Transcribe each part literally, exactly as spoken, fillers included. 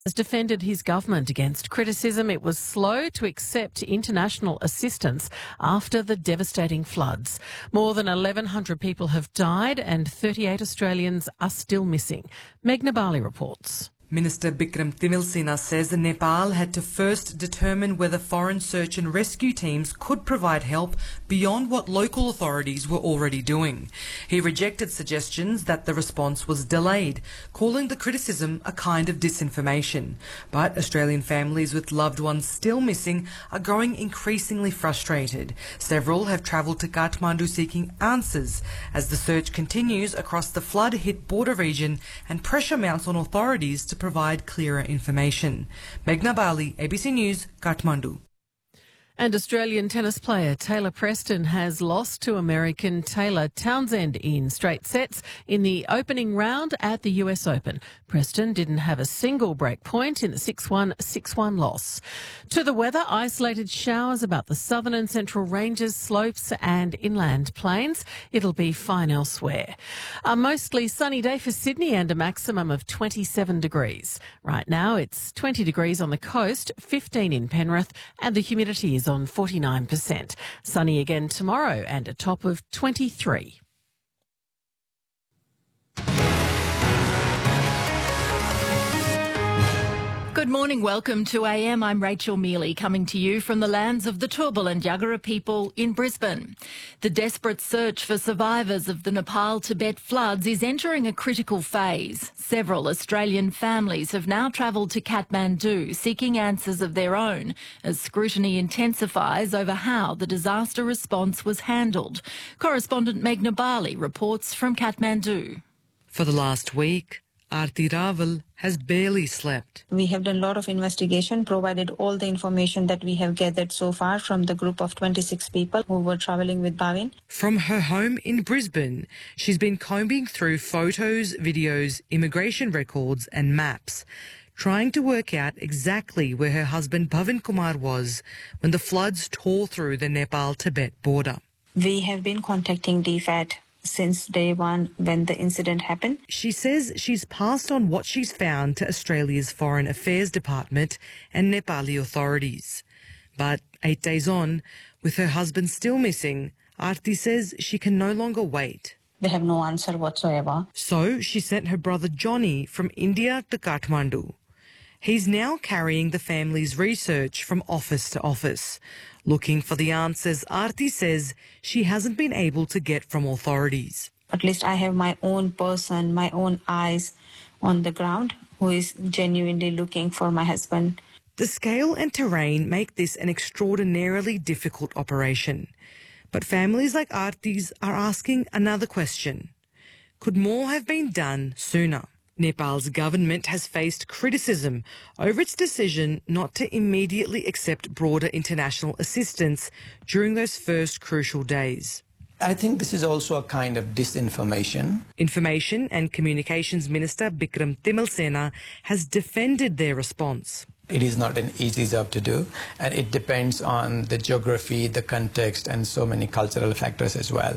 has defended his government against criticism it was slow to accept international assistance after the devastating floods. More than eleven hundred people have died and thirty-eight Australians are still missing. Meghna Bali reports. Minister Bikram Timilsina says Nepal had to first determine whether foreign search and rescue teams could provide help beyond what local authorities were already doing. He rejected suggestions that the response was delayed, calling the criticism a kind of disinformation. But Australian families with loved ones still missing are growing increasingly frustrated. Several have travelled to Kathmandu seeking answers as the search continues across the flood-hit border region and pressure mounts on authorities to provide clearer information. Meghna Bali, A B C News, Kathmandu. And Australian tennis player Taylor Preston has lost to American Taylor Townsend in straight sets in the opening round at the U S Open. Preston didn't have a single break point in the six one, six one loss. To the weather, isolated showers about the southern and central ranges, slopes and inland plains. It'll be fine elsewhere. A mostly sunny day for Sydney and a maximum of twenty-seven degrees. Right now it's twenty degrees on the coast, fifteen in Penrith, and the humidity is on forty-nine percent. Sunny again tomorrow and a top of twenty-three. Good morning, welcome to A M. I'm Rachel Mealy, coming to you from the lands of the Turrbal and Yagara people in Brisbane. The desperate search for survivors of the Nepal-Tibet floods is entering a critical phase. Several Australian families have now travelled to Kathmandu seeking answers of their own as scrutiny intensifies over how the disaster response was handled. Correspondent Meghna Bali reports from Kathmandu. For the last week, Aarti Raval has barely slept. We have done a lot of investigation, provided all the information that we have gathered so far from the group of twenty-six people who were travelling with Bhavin. From her home in Brisbane, she's been combing through photos, videos, immigration records and maps, trying to work out exactly where her husband Bhavin Kumar was when the floods tore through the Nepal-Tibet border. We have been contacting D FAT since day one when the incident happened. She says she's passed on what she's found to Australia's Foreign Affairs Department and Nepali authorities. But eight days on, with her husband still missing, Aarti says she can no longer wait. They have no answer whatsoever. So she sent her brother Johnny from India to Kathmandu. He's now carrying the family's research from office to office, looking for the answers Aarti says she hasn't been able to get from authorities. At least I have my own person, my own eyes on the ground who is genuinely looking for my husband. The scale and terrain make this an extraordinarily difficult operation. But families like Aarti's are asking another question. Could more have been done sooner? Nepal's government has faced criticism over its decision not to immediately accept broader international assistance during those first crucial days. I think this is also a kind of disinformation. Information and Communications Minister Bikram Timilsina has defended their response. It is not an easy job to do, and it depends on the geography, the context, and so many cultural factors as well.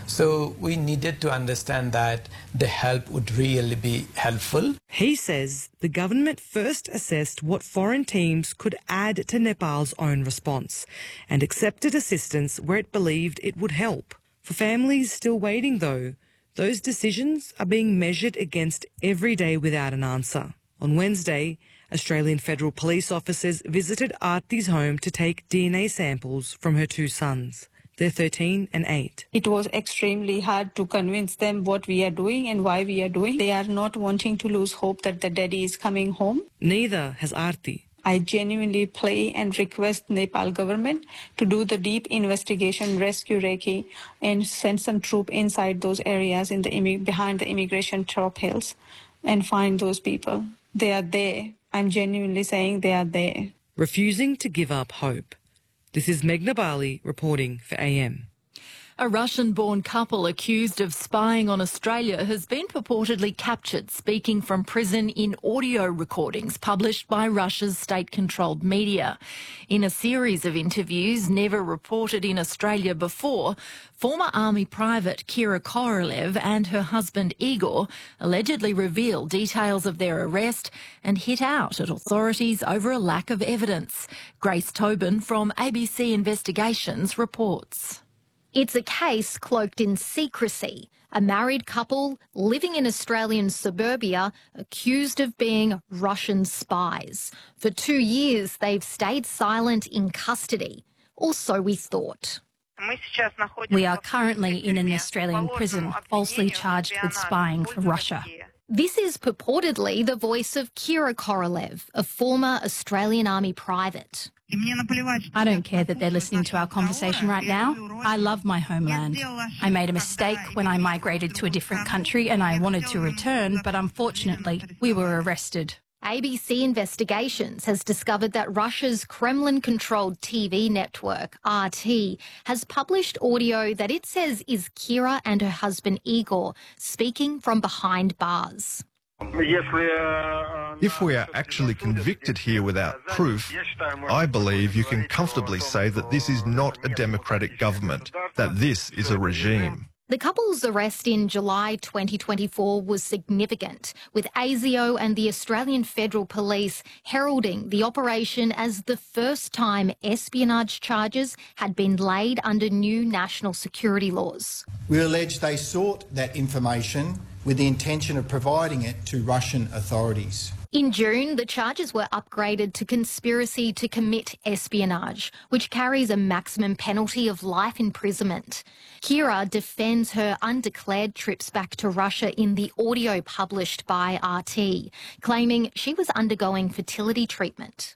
So we needed to understand that the help would really be helpful. He says the government first assessed what foreign teams could add to Nepal's own response and accepted assistance where it believed it would help. For families still waiting, though, those decisions are being measured against every day without an answer. On Wednesday, Australian Federal Police officers visited Aarti's home to take D N A samples from her two sons. They're thirteen and eight. It was extremely hard to convince them what we are doing and why we are doing. They are not wanting to lose hope that the daddy is coming home. Neither has Aarti. I genuinely pray and request Nepal government to do the deep investigation, rescue Rekhi, and send some troop inside those areas in the behind the immigration top hills and find those people. They are there. I'm genuinely saying they are there. Refusing to give up hope. This is Meghna Bali reporting for A M. A Russian-born couple accused of spying on Australia has been purportedly captured speaking from prison in audio recordings published by Russia's state-controlled media. In a series of interviews never reported in Australia before, former Army Private Kira Korolev and her husband Igor allegedly revealed details of their arrest and hit out at authorities over a lack of evidence. Grace Tobin from A B C Investigations reports. It's a case cloaked in secrecy. A married couple living in Australian suburbia accused of being Russian spies. For two years, they've stayed silent in custody. Or so we thought. We are currently in an Australian prison, falsely charged with spying for Russia. This is purportedly the voice of Kira Korolev, a former Australian Army private. I don't care that they're listening to our conversation right now. I love my homeland. I made a mistake when I migrated to a different country and I wanted to return, but unfortunately, we were arrested. A B C Investigations has discovered that Russia's Kremlin-controlled T V network, R T, has published audio that it says is Kira and her husband Igor speaking from behind bars. If we are actually convicted here without proof, I believe you can comfortably say that this is not a democratic government, that this is a regime. The couple's arrest in July twenty twenty-four was significant, with ASIO and the Australian Federal Police heralding the operation as the first time espionage charges had been laid under new national security laws. We allege they sought that information with the intention of providing it to Russian authorities. In June, the charges were upgraded to conspiracy to commit espionage, which carries a maximum penalty of life imprisonment. Kira defends her undeclared trips back to Russia in the audio published by R T, claiming she was undergoing fertility treatment.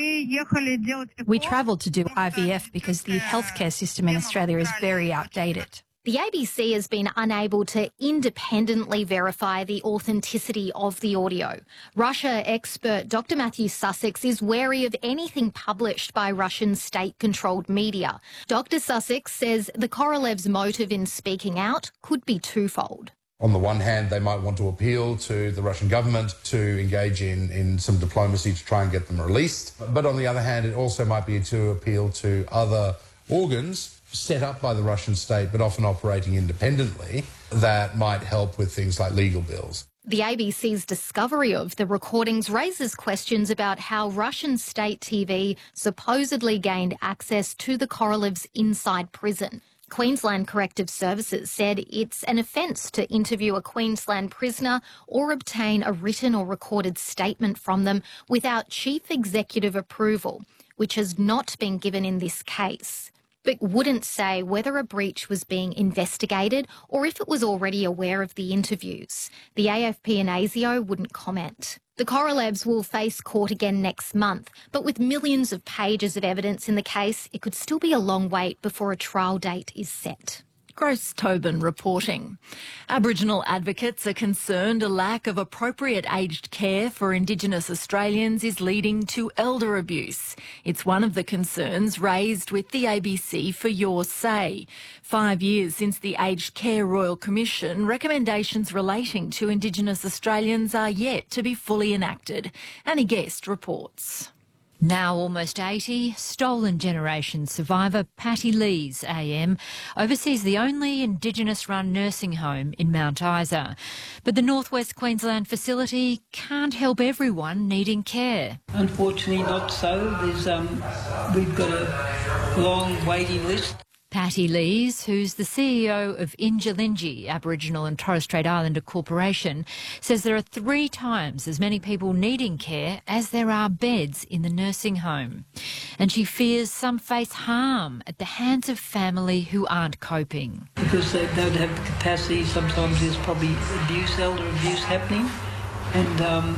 We travelled to do I V F because the healthcare system in Australia is very outdated. The A B C has been unable to independently verify the authenticity of the audio. Russia expert Doctor Matthew Sussex is wary of anything published by Russian state-controlled media. Doctor Sussex says the Korolevs' motive in speaking out could be twofold. On the one hand, they might want to appeal to the Russian government to engage in, in some diplomacy to try and get them released. But on the other hand, it also might be to appeal to other organs set up by the Russian state but often operating independently that might help with things like legal bills. The A B C's discovery of the recordings raises questions about how Russian state T V supposedly gained access to the Korolevs inside prison. Queensland Corrective Services said it's an offence to interview a Queensland prisoner or obtain a written or recorded statement from them without chief executive approval, which has not been given in this case, but wouldn't say whether a breach was being investigated or if it was already aware of the interviews. The A F P and ASIO wouldn't comment. The Korolevs will face court again next month, but with millions of pages of evidence in the case, it could still be a long wait before a trial date is set. Grace Tobin reporting. Aboriginal advocates are concerned a lack of appropriate aged care for Indigenous Australians is leading to elder abuse. It's one of the concerns raised with the A B C for Your Say. Five years since the Aged Care Royal Commission, recommendations relating to Indigenous Australians are yet to be fully enacted. Annie Guest reports. Now almost eighty, stolen generation survivor Patty Lees, A M, oversees the only Indigenous-run nursing home in Mount Isa. But the North West Queensland facility can't help everyone needing care. Unfortunately not so. There's, um, we've got a long waiting list. Patty Lees, who's the C E O of Injalinji Aboriginal and Torres Strait Islander Corporation, says there are three times as many people needing care as there are beds in the nursing home. And she fears some face harm at the hands of family who aren't coping. Because they don't have the capacity, sometimes there's probably abuse, elder abuse happening, and um,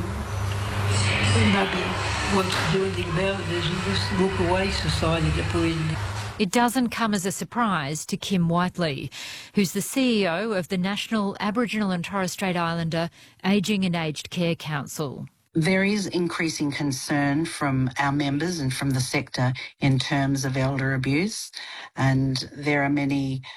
nobody wants to do anything about it. There's this look-away society that we're in. It doesn't come as a surprise to Kim Whiteley, who's the C E O of the National Aboriginal and Torres Strait Islander Ageing and Aged Care Council. There is increasing concern from our members and from the sector in terms of elder abuse, and there are many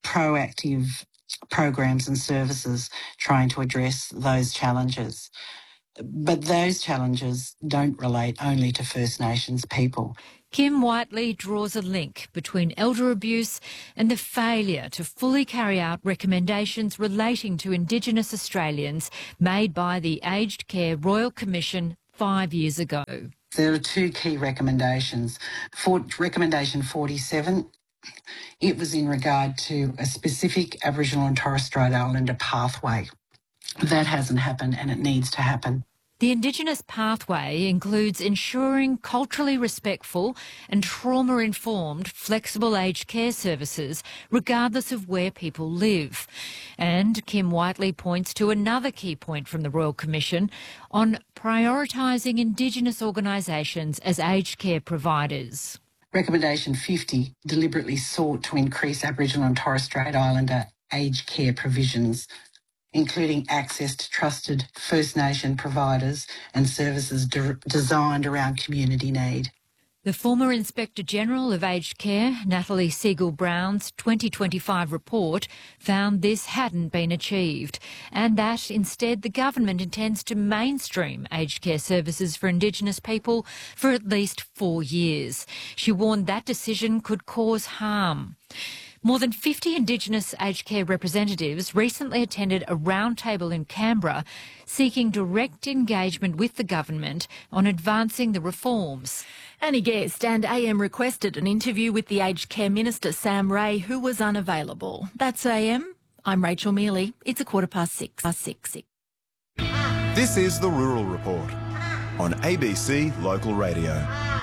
proactive programs and services trying to address those challenges. But those challenges don't relate only to First Nations people. Kim Whiteley draws a link between elder abuse and the failure to fully carry out recommendations relating to Indigenous Australians made by the Aged Care Royal Commission five years ago. There are two key recommendations. For recommendation forty-seven, it was in regard to a specific Aboriginal and Torres Strait Islander pathway. That hasn't happened and it needs to happen. The Indigenous pathway includes ensuring culturally respectful and trauma-informed flexible aged care services regardless of where people live. And Kim Whiteley points to another key point from the Royal Commission on prioritising Indigenous organisations as aged care providers. Recommendation fifty deliberately sought to increase Aboriginal and Torres Strait Islander aged care provisions, including access to trusted First Nation providers and services de- designed around community need. The former Inspector General of Aged Care, Natalie Siegel-Brown's twenty twenty-five report found this hadn't been achieved and that instead the government intends to mainstream aged care services for Indigenous people for at least four years. She warned that decision could cause harm. More than fifty Indigenous aged care representatives recently attended a roundtable in Canberra seeking direct engagement with the government on advancing the reforms. Annie Guest and A M requested an interview with the Aged Care Minister Sam Ray, who was unavailable. That's A M. I'm Rachel Mealy. It's a quarter past six. Past six, six. This is the Rural Report on A B C Local Radio.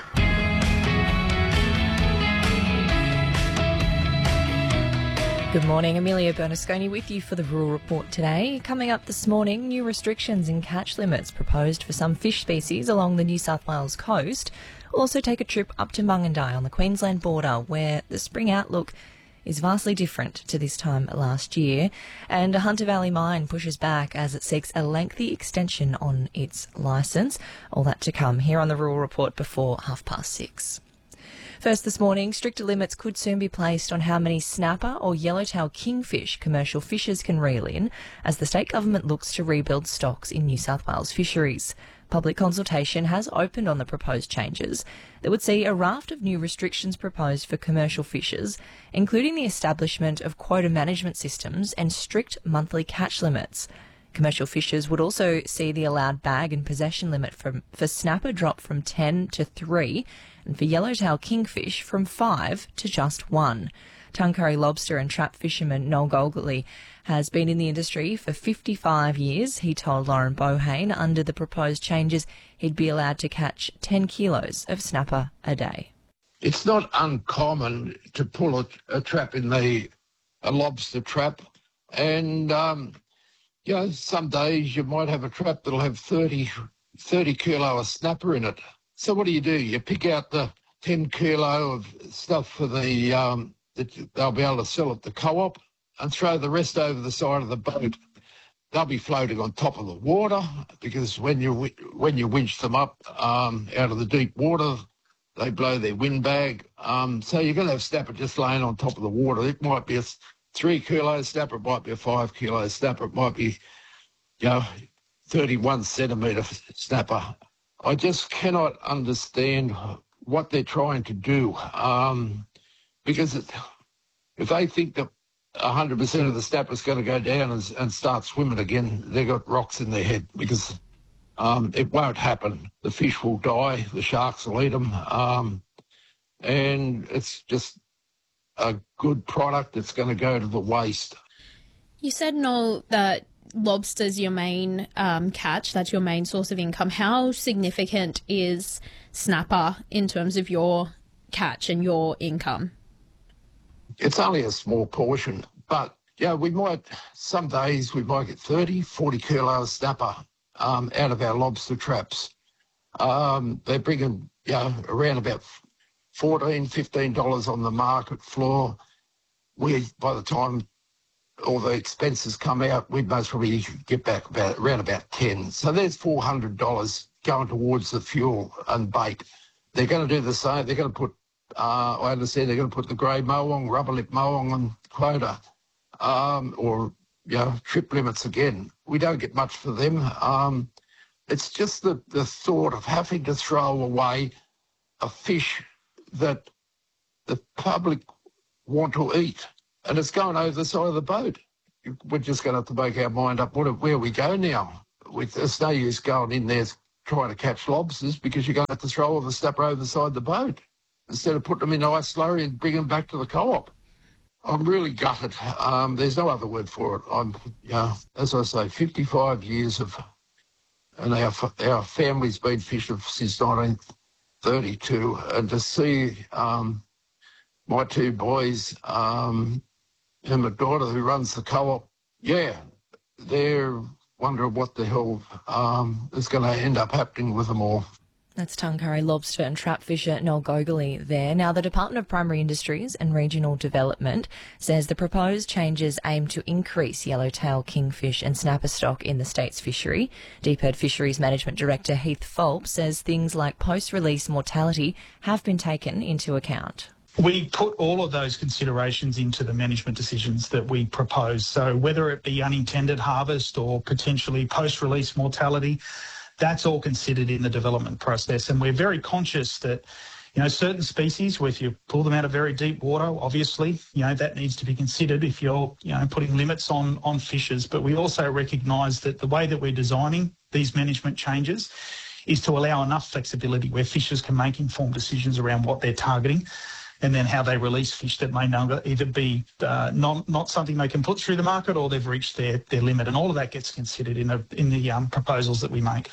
Good morning, Amelia Bernasconi with you for the Rural Report today. Coming up this morning, new restrictions and catch limits proposed for some fish species along the New South Wales coast. We'll also take a trip up to Mungindi on the Queensland border, where the spring outlook is vastly different to this time last year. And a Hunter Valley mine pushes back as it seeks a lengthy extension on its licence. All that to come here on the Rural Report before half past six. First this morning, stricter limits could soon be placed on how many snapper or yellowtail kingfish commercial fishers can reel in as the state government looks to rebuild stocks in New South Wales fisheries. Public consultation has opened on the proposed changes that would see a raft of new restrictions proposed for commercial fishers, including the establishment of quota management systems and strict monthly catch limits. Commercial fishers would also see the allowed bag and possession limit from, for snapper drop from ten to three, and for yellowtail kingfish from five to just one. Tuncurry lobster and trap fisherman Noel Golgley has been in the industry for fifty-five years. He told Lauren Bohane under the proposed changes he'd be allowed to catch ten kilos of snapper a day. It's not uncommon to pull a, a trap in the a lobster trap, and um, you know, some days you might have a trap that'll have thirty, thirty kilo of snapper in it. So what do you do? You pick out the ten kilo of stuff for the um, that they'll be able to sell at the co-op and throw the rest over the side of the boat. They'll be floating on top of the water because when you when you winch them up um, out of the deep water, they blow their windbag. Um, so you're going to have snapper just laying on top of the water. It might be a three kilo snapper, it might be a five kilo snapper, it might be, you know, thirty-one centimetre snapper. I just cannot understand what they're trying to do um, because it, if they think that one hundred percent of the snapper is going to go down and, and start swimming again, they've got rocks in their head because um, it won't happen. The fish will die, the sharks will eat them, um, and it's just a good product that's going to go to the waste. You said, Noel, that lobster's your main um, catch, that's your main source of income. How significant is snapper in terms of your catch and your income? It's only a small portion, but yeah, we might, some days we might get thirty, forty kilos snapper um, out of our lobster traps. Um, they're bringing, you know, around about fourteen, fifteen dollars on the market floor. We, by the time all the expenses come out, we'd most probably get back about around about ten. So there's four hundred dollars going towards the fuel and bait. They're going to do the same. They're going to put, uh, I understand they're going to put the grey mohong, rubber lip mohong on quota. um, or you know, trip limits again. We don't get much for them. Um, it's just the, the thought of having to throw away a fish that the public want to eat, and it's going over the side of the boat. We're just going to have to make our mind up what, where we go now. With, there's no use going in there trying to catch lobsters because you're going to have to throw all the snapper over the side of the boat instead of putting them in an ice slurry and bring them back to the co-op. I'm really gutted. Um, there's no other word for it. I'm, you know, as I say, fifty-five years of, and our our family's been fishing since nineteen thirty-two, and to see um, my two boys um, and my daughter who runs the co-op, yeah, they're wondering what the hell um, is going to end up happening with them all. That's Tungurra lobster and trap fisher Noel Gogerly there. Now, the Department of Primary Industries and Regional Development says the proposed changes aim to increase yellowtail kingfish and snapper stock in the state's fishery. Deephead Fisheries Management Director Heath Fulp says things like post-release mortality have been taken into account. We put all of those considerations into the management decisions that we propose. So whether it be unintended harvest or potentially post-release mortality, that's all considered in the development process. And we're very conscious that, you know, certain species, where if you pull them out of very deep water, obviously, you know, that needs to be considered if you're, you know, putting limits on, on fishes. But we also recognise that the way that we're designing these management changes is to allow enough flexibility where fishers can make informed decisions around what they're targeting, and then how they release fish that may now either be uh, not not something they can put through the market, or they've reached their, their limit. And all of that gets considered in, a, in the um, proposals that we make.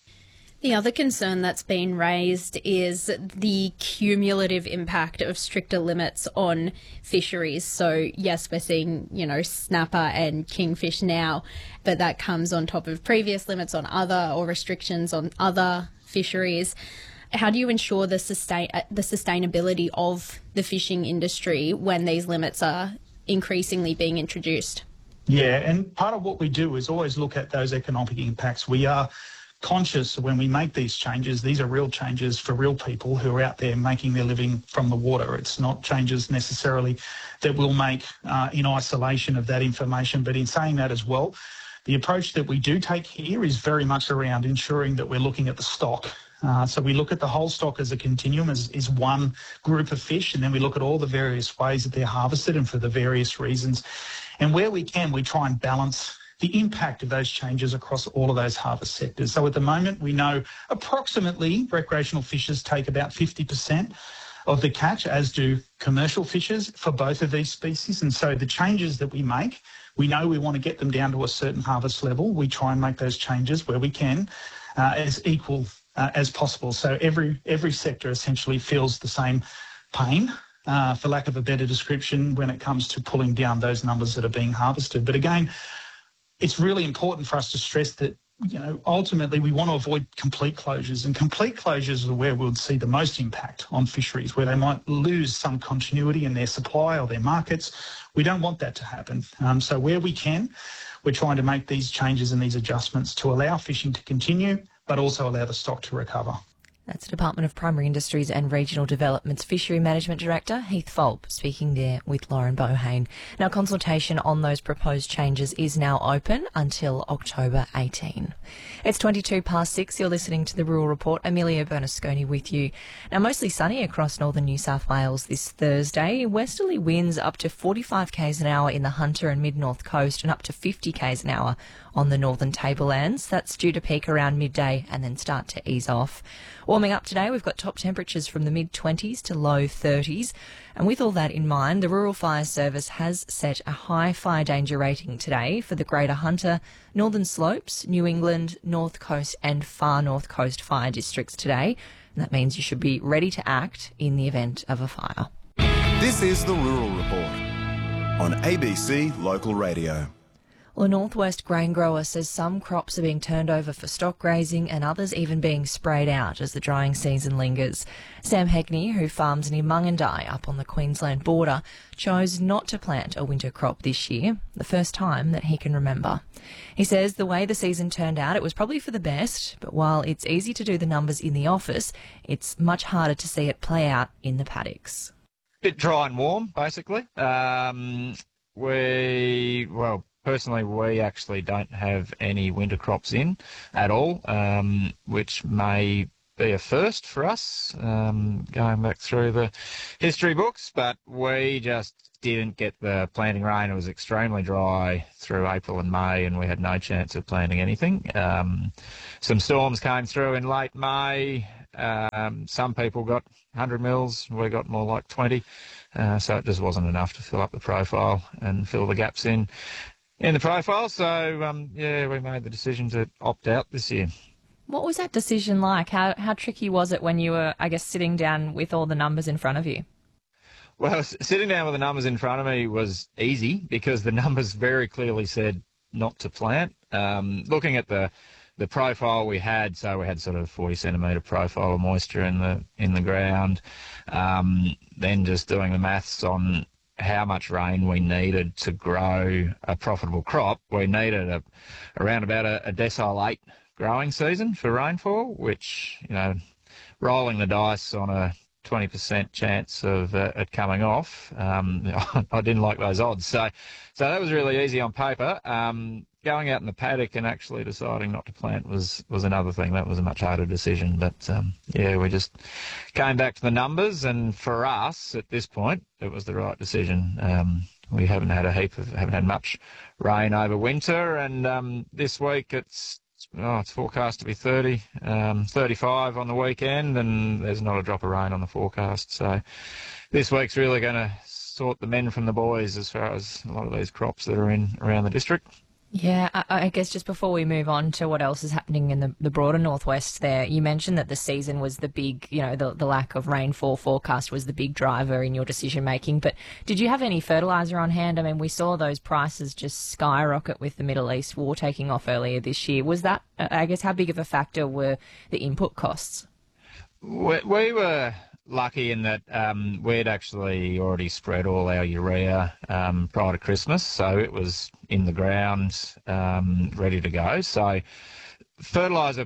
The other concern that's been raised is the cumulative impact of stricter limits on fisheries. So, yes, we're seeing, you know, snapper and kingfish now, but that comes on top of previous limits on other or restrictions on other fisheries. How do you ensure the sustain uh, the sustainability of the fishing industry when these limits are increasingly being introduced? Yeah, and part of what we do is always look at those economic impacts. We are conscious when we make these changes, these are real changes for real people who are out there making their living from the water. It's not changes necessarily that we'll make uh, in isolation of that information. But in saying that as well, the approach that we do take here is very much around ensuring that we're looking at the stock. Uh, so we look at the whole stock as a continuum, as is one group of fish, and then we look at all the various ways that they're harvested and for the various reasons. And where we can, we try and balance the impact of those changes across all of those harvest sectors. So at the moment, we know approximately recreational fishers take about fifty percent of the catch, as do commercial fishers for both of these species. And so the changes that we make, we know we want to get them down to a certain harvest level. We try and make those changes where we can uh, as equal Uh, as possible. So every every sector essentially feels the same pain, uh, for lack of a better description, when it comes to pulling down those numbers that are being harvested. But again, it's really important for us to stress that, you know, ultimately we want to avoid complete closures, and complete closures are where we'll see the most impact on fisheries, where they might lose some continuity in their supply or their markets. We don't want that to happen. Um, so where we can, we're trying to make these changes and these adjustments to allow fishing to continue, but also allow the stock to recover. That's Department of Primary Industries and Regional Development's Fishery Management Director, Heath Fulp, speaking there with Lauren Bohane. Now, consultation on those proposed changes is now open until October eighteenth. It's twenty-two past six. You're listening to the Rural Report. Amelia Bernasconi with you. Now, mostly sunny across northern New South Wales this Thursday. Westerly winds up to forty-five k's an hour in the Hunter and Mid-North Coast and up to fifty k's an hour on the northern tablelands. That's due to peak around midday and then start to ease off. Warming up today, we've got top temperatures from the mid-twenties to low thirties. And with all that in mind, the Rural Fire Service has set a high fire danger rating today for the Greater Hunter, Northern Slopes, New England, North Coast and Far North Coast fire districts today. And that means you should be ready to act in the event of a fire. This is the Rural Report on A B C Local Radio. Well, a Northwest grain grower says some crops are being turned over for stock grazing and others even being sprayed out as the drying season lingers. Sam Heckney, who farms near Mungandai up on the Queensland border, chose not to plant a winter crop this year, the first time that he can remember. He says the way the season turned out, it was probably for the best, but while it's easy to do the numbers in the office, it's much harder to see it play out in the paddocks. Bit dry and warm, basically. Um... we, well, personally, we actually don't have any winter crops in at all, um, which may be a first for us, um, going back through the history books, but we just didn't get the planting rain. It was extremely dry through April and May, and we had no chance of planting anything. Um, some storms came through in late May. Um, some people got one hundred mils, we got more like twenty, uh, so it just wasn't enough to fill up the profile and fill the gaps in in the profile. So, um, yeah, we made the decision to opt out this year. What was that decision like? How how tricky was it when you were, I guess, sitting down with all the numbers in front of you? Well, sitting down with the numbers in front of me was easy because the numbers very clearly said not to plant. Um, looking at the the profile we had, so we had sort of forty centimetre profile of moisture in the in the ground. Um, then just doing the maths on how much rain we needed to grow a profitable crop, we needed a, around about a, a decile eight growing season for rainfall, which, you know, rolling the dice on a twenty percent chance of uh, it coming off, um, I didn't like those odds. So so that was really easy on paper. Um, going out in the paddock and actually deciding not to plant was, was another thing. That was a much harder decision. But, um, yeah, we just came back to the numbers, and for us at this point, it was the right decision. Um, we haven't had a heap of, haven't had much rain over winter, and um, this week it's Oh, it's forecast to be thirty, um, thirty-five on the weekend, and there's not a drop of rain on the forecast. So this week's really going to sort the men from the boys as far as a lot of these crops that are in around the district. Yeah, I, I guess just before we move on to what else is happening in the, the broader northwest there, you mentioned that the season was the big, you know, the, the lack of rainfall forecast was the big driver in your decision making. But did you have any fertiliser on hand? I mean, we saw those prices just skyrocket with the Middle East war taking off earlier this year. Was that, I guess, how big of a factor were the input costs? We, we were lucky in that um, we'd actually already spread all our urea um, prior to Christmas, so it was in the ground, um, ready to go. So fertiliser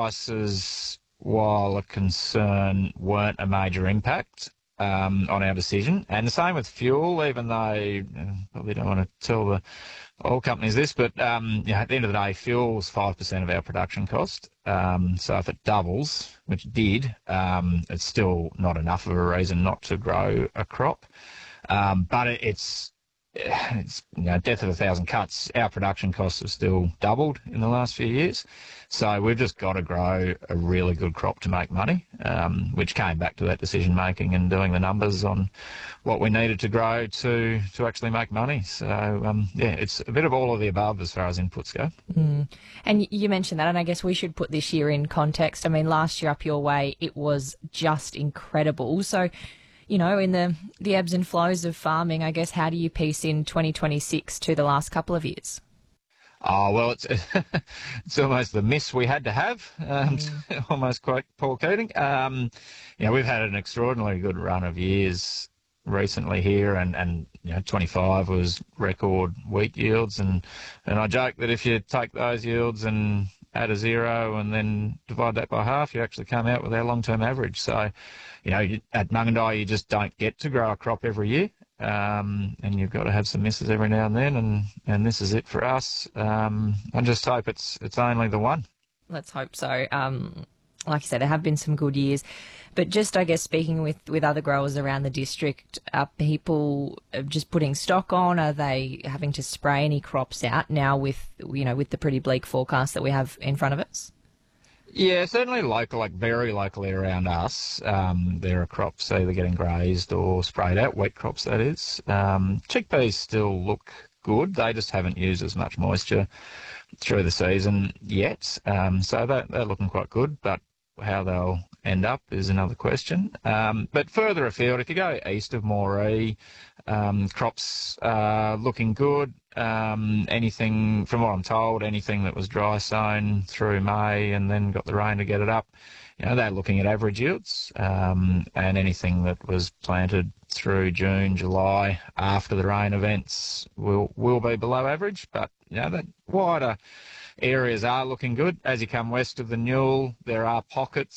prices, while a concern, weren't a major impact um, on our decision. And the same with fuel, even though I probably don't want to tell the oil companies this, but um, you know, at the end of the day, fuel's five percent of our production cost. Um, so if it doubles, which it did, um, it's still not enough of a reason not to grow a crop. Um, but it, it's, it's, you know, death of a thousand cuts. Our production costs have still doubled in the last few years. So we've just got to grow a really good crop to make money, um, which came back to that decision making and doing the numbers on what we needed to grow to, to actually make money. So, um, yeah, it's a bit of all of the above as far as inputs go. Mm. And you mentioned that, and I guess we should put this year in context. I mean, last year up your way, it was just incredible. So, you know, in the, the ebbs and flows of farming, I guess, how do you piece in twenty twenty-six to the last couple of years? Oh, well, it's it's almost the miss we had to have, um, mm. almost quite Paul Keating. Um, you know, we've had an extraordinarily good run of years recently here, and, and you know, twenty-five was record wheat yields, and, and I joke that if you take those yields and add a zero and then divide that by half, you actually come out with our long-term average. So, you know, at Mungandai, you just don't get to grow a crop every year. Um, and you've got to have some misses every now and then, and, and this is it for us. Um, I just hope it's it's only the one. Let's hope so. Um, like you said, there have been some good years, but just, I guess, speaking with, with other growers around the district, are people just putting stock on? Are they having to spray any crops out now with, you know, with the pretty bleak forecast that we have in front of us? Yeah, certainly local, like very locally around us, um, there are crops either getting grazed or sprayed out, wheat crops that is. Um, chickpeas still look good. They just haven't used as much moisture through the season yet. Um, so they're, they're looking quite good, but how they'll end up is another question. Um, but further afield, if you go east of Moree, um, crops are looking good. Um, anything, from what I'm told, anything that was dry sown through May and then got the rain to get it up, you know, they're looking at average yields. Um, and anything that was planted through June, July, after the rain events will will be below average. But, you know, that wider areas are looking good. As you come west of the Newell, there are pockets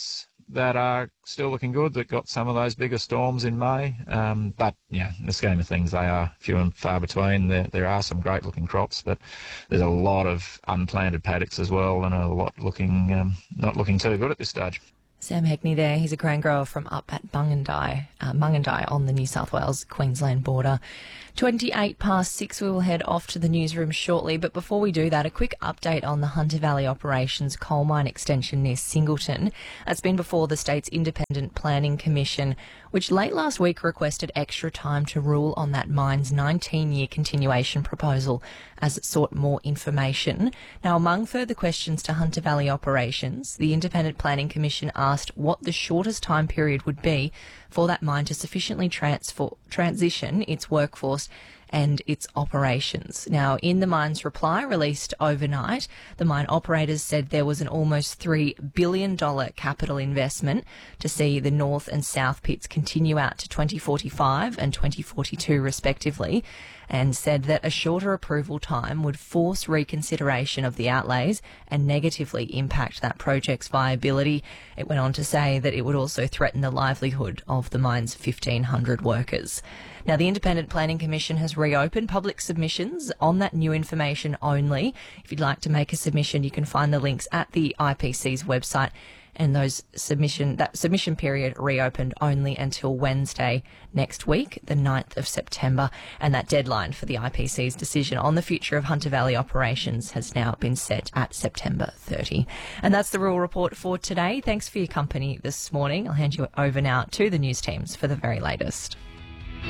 that are still looking good, that got some of those bigger storms in May. Um, but, yeah, in the scheme of things, they are few and far between. There, there are some great-looking crops, but there's a lot of unplanted paddocks as well, and a lot looking um, not looking too good at this stage. Sam Heckney there. He's a grain grower from up at Mungindi, uh, Mungindi on the New South Wales-Queensland border. twenty-eight past six, we will head off to the newsroom shortly, but before we do that, a quick update on the Hunter Valley Operations coal mine extension near Singleton. That's been before the state's Independent Planning Commission, which late last week requested extra time to rule on that mine's nineteen-year continuation proposal as it sought more information. Now, among further questions to Hunter Valley Operations, the Independent Planning Commission asked what the shortest time period would be for that mine to sufficiently transfer, transition its workforce and its operations. Now, in the mine's reply released overnight, the mine operators said there was an almost three billion dollars capital investment to see the north and south pits continue out to twenty forty-five and twenty forty-two respectively, and said that a shorter approval time would force reconsideration of the outlays and negatively impact that project's viability. It went on to say that it would also threaten the livelihood of the mine's fifteen hundred workers. Now, the Independent Planning Commission has reopened public submissions on that new information only. If you'd like to make a submission, you can find the links at the I P C's website, and those submission that submission period reopened only until Wednesday next week, the ninth of September, and that deadline for the I P C's decision on the future of Hunter Valley Operations has now been set at September thirtieth. And that's the Rural Report for today. Thanks for your company this morning. I'll hand you over now to the news teams for the very latest.